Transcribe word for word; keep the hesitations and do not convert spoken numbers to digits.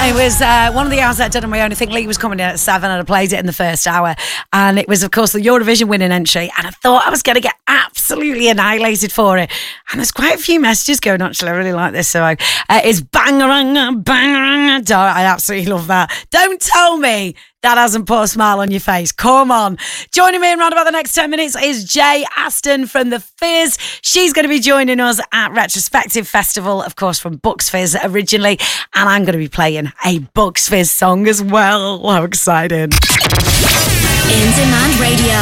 It was uh, one of the hours that I'd done on my own. I think Lee was coming in at seven and I played it in the first hour. And it was, of course, the Eurovision winning entry. And I thought I was going to get absolutely annihilated for it. And there's quite a few messages going, actually. I really like this song. Uh, it's Bangaranga, Bangaranga. I absolutely love that. Don't tell me that hasn't put a smile on your face. Come on. Joining me in around about the next ten minutes is Jay Aston from The Fizz. She's going to be joining us at Retrospective Festival, of course, from Bucks Fizz originally. And I'm going to be playing a Bucks Fizz song as well. How exciting. In Demand Radio.